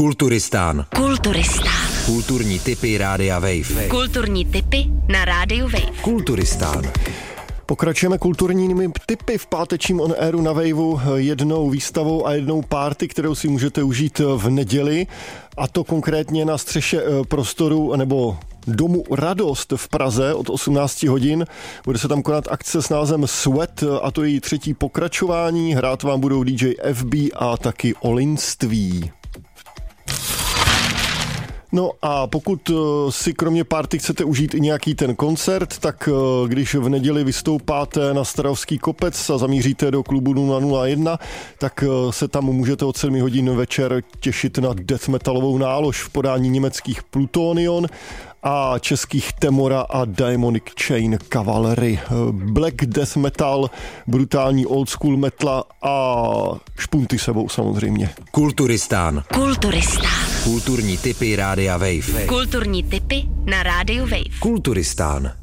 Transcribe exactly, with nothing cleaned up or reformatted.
Kulturistán. Kulturistán. Kulturní tipy Rádia Wave. Kulturní tipy na Rádiu Wave. Kulturistán. Pokračujeme kulturními tipy v pátečním on airu na Waveu jednou výstavou a jednou party, kterou si můžete užít v neděli, a to konkrétně na střeše prostoru nebo Domu Radost v Praze od osmnáct hodin. Bude se tam konat akce s názvem Sweat, a to její třetí pokračování. Hrát vám budou D J F B a taky Olinství. No a pokud si kromě party chcete užít i nějaký ten koncert, tak když v neděli vystoupáte na Strahovský kopec a zamíříte do klubu nula nula jedna, tak se tam můžete od sedmi hodin večer těšit na death metalovou nálož v podání německých Plutonion a českých Temora a Demonic Chain Cavalry. Black death metal, brutální old school metal a špunty sebou samozřejmě. Kulturistán. Kulturistán. Kulturní tipy Rádia Wave. Kulturní tipy na Rádiu Wave. Kulturistán.